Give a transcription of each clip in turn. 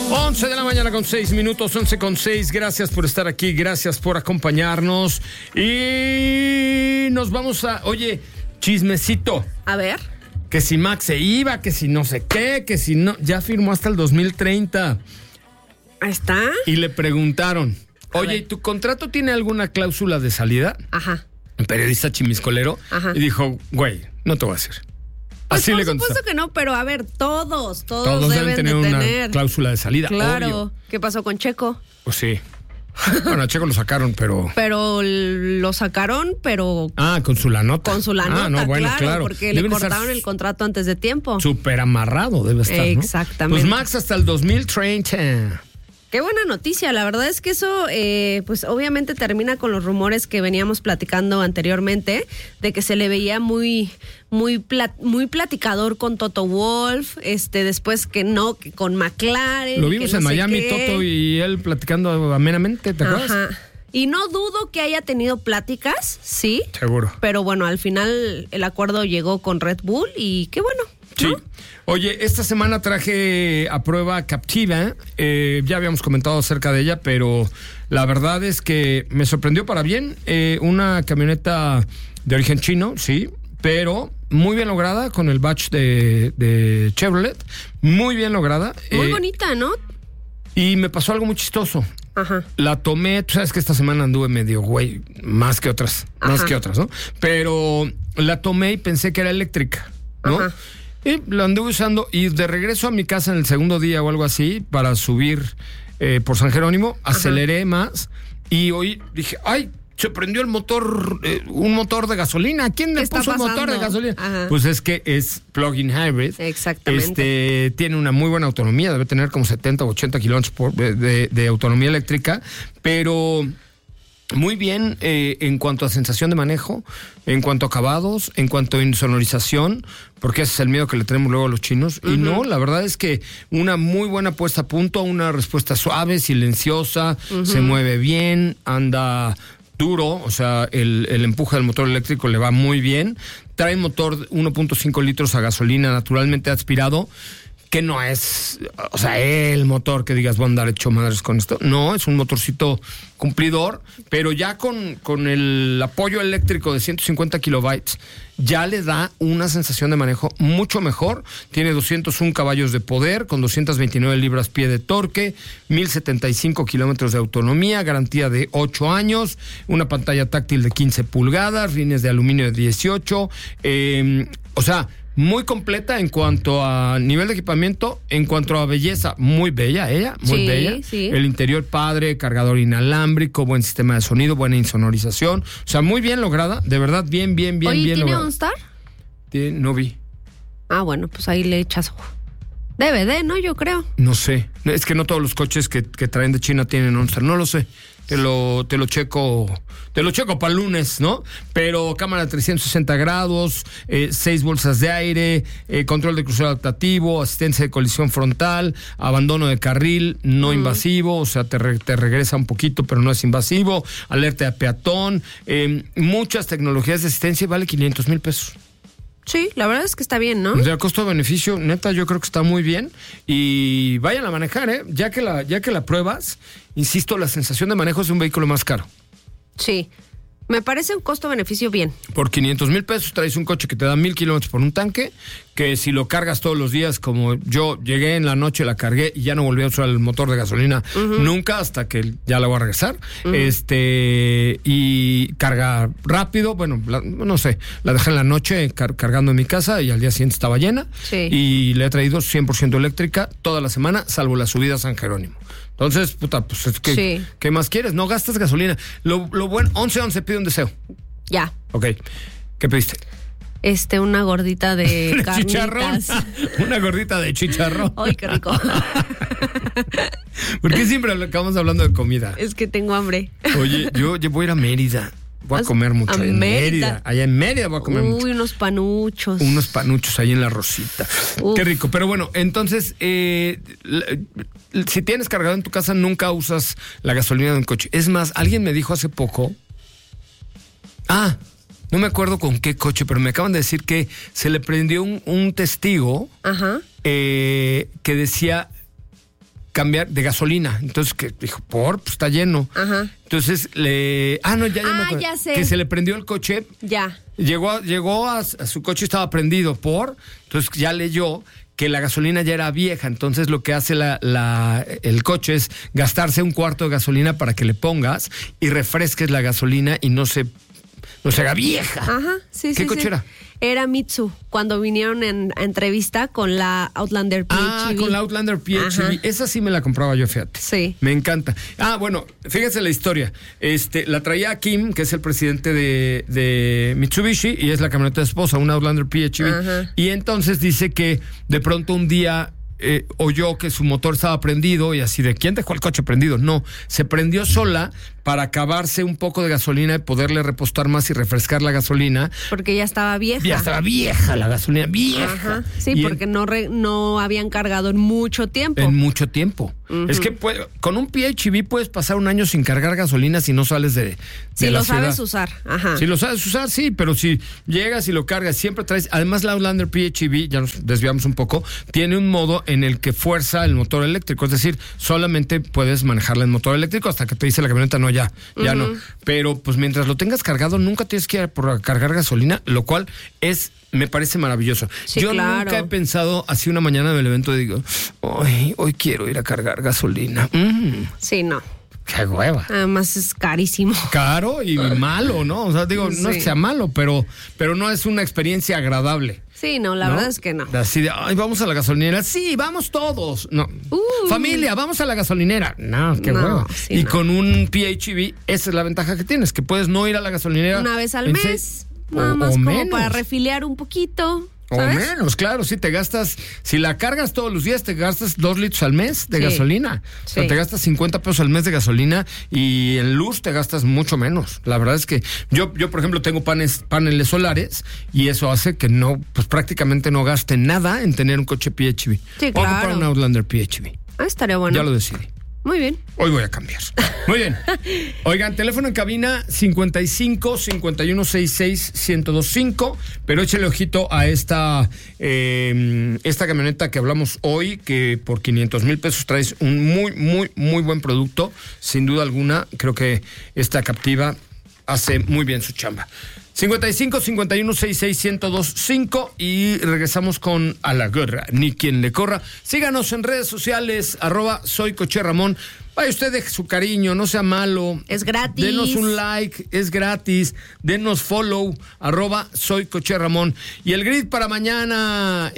11 de la mañana con 6 minutos, 11 con 6. Gracias por estar aquí, gracias por acompañarnos. Y nos vamos a... Oye, chismecito. A ver. Que si Max se iba, que si no sé qué, que si no... Ya firmó hasta el 2030. Ahí está. Y le preguntaron, oye, ¿tu contrato tiene alguna cláusula de salida? Ajá. Un periodista chimiscolero. Ajá. Y dijo, güey, no te voy a decir. Pues Así por le contestó. supuesto que no, pero a ver, todos Todos deben tener una cláusula de salida. Claro. Obvio. ¿Qué pasó con Checo? Pues sí. Bueno, a Checo lo sacaron, pero... Pero lo sacaron, pero... con su la nota. Con su la nota, no, bueno, claro. porque Deben le estar cortaron el contrato antes de tiempo. Súper amarrado debe estar, ¿no? Exactamente. Pues Max hasta el 2030. Qué buena noticia, la verdad es que eso pues obviamente termina con los rumores que veníamos platicando anteriormente, de que se le veía muy platicador con Toto Wolff, después que con McLaren. Lo vimos que no en Miami, sé qué. Toto y él platicando amenamente, ¿te acuerdas? Ajá. Y no dudo que haya tenido pláticas, sí. Seguro. Pero bueno, al final el acuerdo llegó con Red Bull y qué bueno, ¿no? Sí. Oye, esta semana traje a prueba Captiva. Ya habíamos comentado acerca de ella, pero la verdad es que me sorprendió para bien. Una camioneta de origen chino, sí, pero muy bien lograda con el badge de Chevrolet. Muy bien lograda. Muy bonita, ¿no? Y me pasó algo muy chistoso. Ajá. La tomé, tú sabes que esta semana anduve medio güey, más que otras, ¿no? Pero la tomé y pensé que era eléctrica, ¿no? Ajá. Y la anduve usando y de regreso a mi casa en el segundo día o algo así, para subir por San Jerónimo, aceleré más y hoy dije, ¡ay! Se prendió el motor, un motor de gasolina. ¿Quién le puso un motor de gasolina? Ajá. Pues es que es plug-in hybrid. Exactamente. Tiene una muy buena autonomía, debe tener como 70 o 80 kilómetros de autonomía eléctrica, pero muy bien en cuanto a sensación de manejo, en cuanto a acabados, en cuanto a insonorización, porque ese es el miedo que le tenemos luego a los chinos. Uh-huh. Y no, la verdad es que una muy buena puesta a punto, una respuesta suave, silenciosa, se mueve bien, anda duro, o sea, el empuje del motor eléctrico le va muy bien. Trae motor 1.5 litros a gasolina naturalmente aspirado, que no es, o sea, el motor que digas, voy a andar hecho madres con esto. No, es un motorcito cumplidor, pero ya con el apoyo eléctrico de 150 kilobytes, ya le da una sensación de manejo mucho mejor. Tiene 201 caballos de poder, con 229 libras-pie de torque, 1075 kilómetros de autonomía, garantía de 8 años, una pantalla táctil de 15 pulgadas, rines de aluminio de 18, o sea, muy completa en cuanto a nivel de equipamiento, en cuanto a belleza, muy bella ella, muy bella. Sí. El interior padre, cargador inalámbrico, buen sistema de sonido, buena insonorización. O sea, muy bien lograda, de verdad, bien Oye, ¿tiene lograda. OnStar? No vi. Ah, bueno, pues ahí le echas ojo. DVD, ¿no? Yo creo. No sé. Es que no todos los coches que traen de China tienen OnStar. No lo sé. Te lo checo para el lunes, ¿no? Pero cámara de 360 grados, 6 bolsas de aire, control de crucero adaptativo, asistencia de colisión frontal, abandono de carril no invasivo, o sea, te regresa un poquito, pero no es invasivo, alerta de peatón, muchas tecnologías de asistencia y vale 500 mil pesos. Sí, la verdad es que está bien, ¿no? O sea, costo-beneficio, neta, yo creo que está muy bien. Y vayan a manejar, ¿eh? Ya que la pruebas, insisto, la sensación de manejo es de un vehículo más caro. Sí. Me parece un costo-beneficio bien. Por 500 mil pesos traes un coche que te da 1,000 kilómetros por un tanque, que si lo cargas todos los días, como yo llegué en la noche, la cargué y ya no volví a usar el motor de gasolina nunca, hasta que ya la voy a regresar. Y carga rápido, bueno, no sé, la dejé en la noche cargando en mi casa y al día siguiente estaba llena. Sí. Y le he traído 100% eléctrica toda la semana, salvo la subida a San Jerónimo. Entonces, puta, pues es que, sí. ¿Qué más quieres? No gastas gasolina. Lo bueno, 11 pide un deseo. Ya. Ok. ¿Qué pediste? Una gordita de carnitas. Chicharrón. Una gordita de chicharrón. Ay, qué rico. ¿Por qué siempre acabamos hablando de comida? Es que tengo hambre. Oye, yo voy a ir a Mérida. Voy a comer mucho. A Mérida. Allá en Mérida voy a comer mucho. Uy, unos panuchos. Unos panuchos ahí en la Rosita. Uf. Qué rico. Pero bueno, entonces, si tienes cargador en tu casa, nunca usas la gasolina de un coche. Es más, alguien me dijo hace poco... no me acuerdo con qué coche, pero me acaban de decir que se le prendió un testigo que decía... cambiar de gasolina. Entonces que dijo, pues está lleno. Ajá. Entonces me acuerdo. Ya sé. Que se le prendió el coche. Ya. Llegó a su coche, estaba prendido entonces ya leyó que la gasolina ya era vieja, entonces lo que hace el coche es gastarse un cuarto de gasolina para que le pongas y refresques la gasolina y no se haga vieja. Ajá, sí. ¿Qué coche era? Era Mitsu, cuando vinieron a entrevista con la Outlander PHEV. Ah, con la Outlander PHEV. Ajá. Esa sí me la compraba yo, fíjate. Sí. Me encanta. Bueno, fíjense la historia. La traía Kim, que es el presidente de Mitsubishi, y es la camioneta de esposa, una Outlander PHEV. Ajá. Y entonces dice que de pronto un día oyó que su motor estaba prendido y así de, ¿quién dejó el coche prendido? No, se prendió sola para acabarse un poco de gasolina y poderle repostar más y refrescar la gasolina. Porque ya estaba vieja. Ya estaba vieja la gasolina, vieja. Ajá. Sí, porque no habían cargado en mucho tiempo. En mucho tiempo. Uh-huh. Es que con un PHEV puedes pasar un año sin cargar gasolina si no sales de la ciudad. Si lo sabes usar, ajá. Si lo sabes usar, sí, pero si llegas y lo cargas, siempre traes... Además, la Outlander PHEV, ya nos desviamos un poco, tiene un modo en el que fuerza el motor eléctrico. Es decir, solamente puedes manejarla en motor eléctrico hasta que te dice la camioneta, no, ya no. Pero pues mientras lo tengas cargado, nunca tienes que ir por cargar gasolina, lo cual me parece maravilloso. Sí, yo claro. Nunca he pensado así una mañana del evento y digo, hoy quiero ir a cargar gasolina. Sí, no. ¡Qué hueva! Además es carísimo. Caro y malo, ¿no? O sea, digo, no es que sea malo, pero no es una experiencia agradable. Sí, no, la verdad es que no. Así de, vamos a la gasolinera. Sí, vamos todos. No. Familia, vamos a la gasolinera. No, qué hueva. Sí, y con un PHEV, esa es la ventaja que tienes, que puedes no ir a la gasolinera. Una vez al mes. Nada más como menos. Para refiliar un poquito. ¿Sabes? O menos, claro, si la cargas todos los días, te gastas 2 litros al mes de gasolina. O sea, te gastas 50 pesos al mes de gasolina y en luz te gastas mucho menos. La verdad es que yo por ejemplo, tengo paneles solares y eso hace que pues prácticamente no gaste nada en tener un coche PHEV. Sí, Voy a comprar un Outlander PHEV. Estaría bueno. Ya lo decidí. Muy bien. Hoy voy a cambiar. Muy bien. Oigan, teléfono en cabina 55 51 66 1025, pero échale ojito a esta camioneta que hablamos hoy, que por 500,000 pesos traes un muy, muy, muy buen producto. Sin duda alguna, creo que esta Captiva hace muy bien su chamba. 55 51 66 1025 y regresamos con A la Guerra, ni quien le corra. Síganos en redes sociales, @soycocherramón. Vaya usted, deje su cariño, no sea malo. Es gratis. Denos un like, es gratis. Denos follow, @soycocherramón. Y el grid para mañana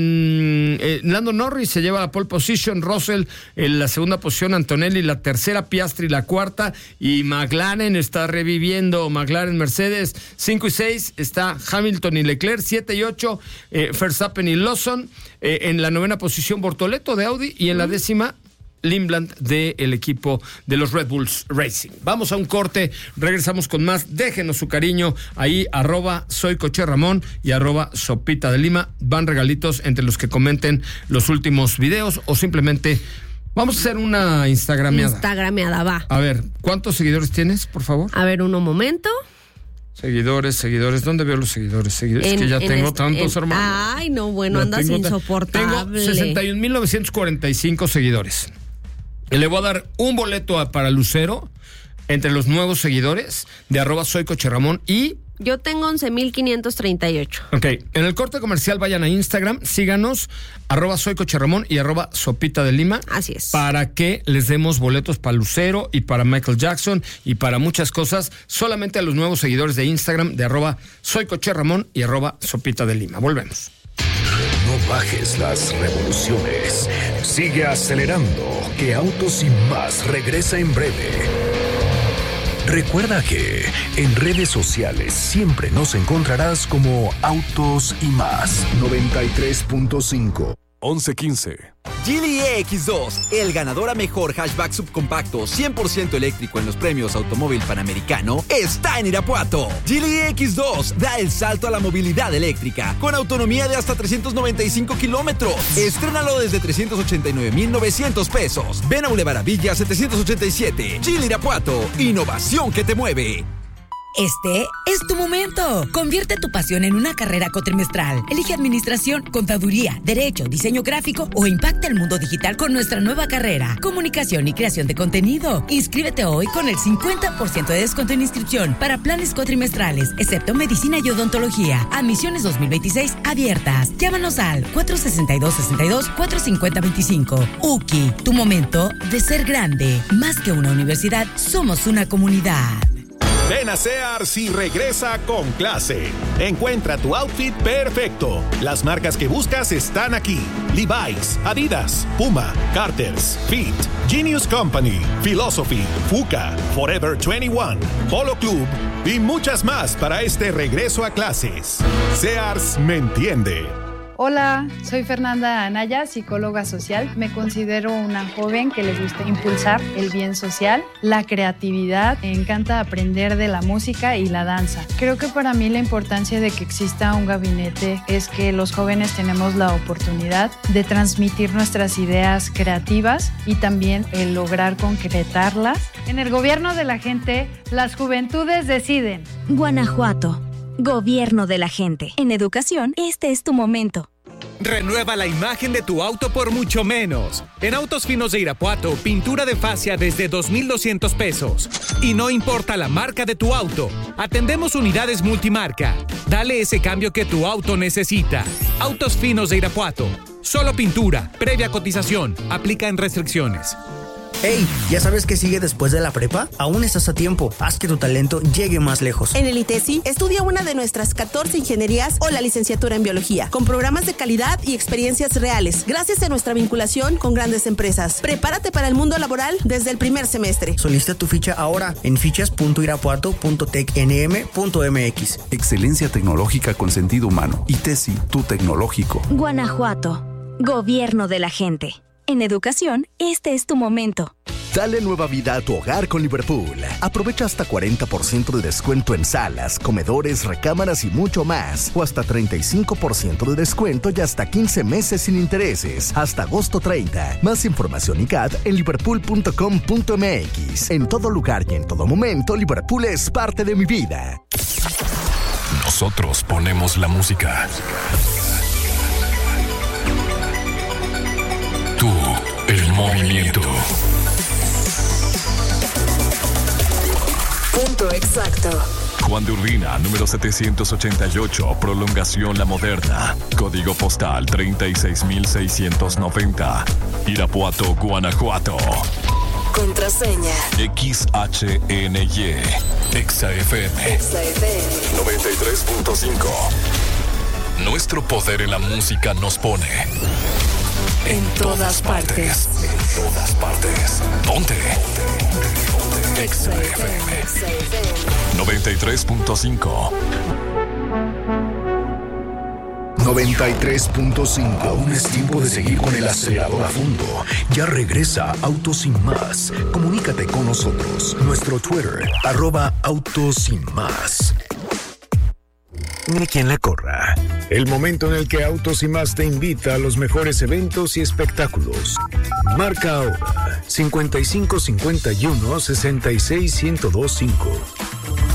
Lando Norris se lleva la pole position, Russell en la segunda posición, Antonelli la tercera, Piastri la cuarta y McLaren está reviviendo. McLaren, Mercedes 5 y 6 está Hamilton y Leclerc, 7 y 8 Verstappen y Lawson, en la novena posición Bortoleto de Audi y en la décima Lindblad del equipo de los Red Bulls Racing. Vamos a un corte, regresamos con más. Déjenos su cariño ahí, @soycocherramón y @sopita de Lima. Van regalitos entre los que comenten los últimos videos o simplemente vamos a hacer una Instagrameada, va. A ver, ¿cuántos seguidores tienes, por favor? A ver, un momento. Seguidores. ¿Dónde veo los seguidores? Es que ya tengo tantos, hermanos. Ay, no, bueno, andas insoportable. Tengo 61,945 seguidores. Y le voy a dar un boleto para Lucero entre los nuevos seguidores de @soycocherramón y... Yo tengo 11,538. Ok, en el corte comercial vayan a Instagram, síganos, @soycocherramón y @sopita de Lima. Así es. Para que les demos boletos para Lucero y para Michael Jackson y para muchas cosas, solamente a los nuevos seguidores de Instagram de @soycocherramón y @sopita de Lima. Volvemos. No bajes las revoluciones. Sigue acelerando, que Autos y Más regresa en breve. Recuerda que en redes sociales siempre nos encontrarás como Autos y Más. 93.5. 11:15. Geely EX2, el ganador a mejor hatchback subcompacto 100% eléctrico en los premios Automóvil Panamericano, está en Irapuato. Geely EX2 da el salto a la movilidad eléctrica con autonomía de hasta 395 kilómetros. Estrénalo desde 389,900 pesos. Ven a Boulevard Villa 787. Geely Irapuato, innovación que te mueve. Este es tu momento. Convierte tu pasión en una carrera cuatrimestral. Elige administración, contaduría, derecho, diseño gráfico o impacta el mundo digital con nuestra nueva carrera, comunicación y creación de contenido. Inscríbete hoy con el 50% de descuento en inscripción para planes cuatrimestrales, excepto medicina y odontología. Admisiones 2026 abiertas. Llámanos al 462-62-450-25. UKI, tu momento de ser grande. Más que una universidad, somos una comunidad. Ven a Sears y regresa con clase. Encuentra tu outfit perfecto. Las marcas que buscas están aquí: Levi's, Adidas, Puma, Carter's, Fit, Genius Company, Philosophy, Fuka, Forever 21, Polo Club y muchas más para este regreso a clases. Sears me entiende. Hola, soy Fernanda Anaya, psicóloga social. Me considero una joven que le gusta impulsar el bien social, la creatividad. Me encanta aprender de la música y la danza. Creo que para mí la importancia de que exista un gabinete es que los jóvenes tenemos la oportunidad de transmitir nuestras ideas creativas y también el lograr concretarlas. En el gobierno de la gente, las juventudes deciden. Guanajuato. Gobierno de la gente. En educación, este es tu momento. Renueva la imagen de tu auto por mucho menos. En Autos Finos de Irapuato, pintura de fascia desde 2,200 pesos. Y no importa la marca de tu auto, atendemos unidades multimarca. Dale ese cambio que tu auto necesita. Autos Finos de Irapuato. Solo pintura, previa cotización. Aplican restricciones. Hey, ¿ya sabes qué sigue después de la prepa? Aún estás a tiempo. Haz que tu talento llegue más lejos. En el ITESI, estudia una de nuestras 14 ingenierías o la licenciatura en biología, con programas de calidad y experiencias reales, gracias a nuestra vinculación con grandes empresas. Prepárate para el mundo laboral desde el primer semestre. Solicita tu ficha ahora en fichas.irapuato.tecnm.mx. Excelencia tecnológica con sentido humano. ITESI, tu tecnológico. Guanajuato. Gobierno de la gente. En educación, este es tu momento. Dale nueva vida a tu hogar con Liverpool. Aprovecha hasta 40% de descuento en salas, comedores, recámaras y mucho más. O hasta 35% de descuento y hasta 15 meses sin intereses. Hasta agosto 30. Más información y CAD en liverpool.com.mx. En todo lugar y en todo momento, Liverpool es parte de mi vida. Nosotros ponemos la música. Tú, el movimiento. Punto exacto. Juan de Urbina, número 788, prolongación La Moderna. Código postal 36690. Irapuato, Guanajuato. Contraseña XHNY. XFM 93.5. Nuestro poder en la música nos pone en todas partes. En todas partes. Ponte. XFM 93.5. 93.5. Aún es tiempo de seguir con el acelerador a fondo. Ya regresa Autos Sin Más. Comunícate con nosotros. Nuestro Twitter, @Autos Sin Más. Ni quien la corra. El momento en el que Autos y Más te invita a los mejores eventos y espectáculos. Marca ahora 5551 66 1025.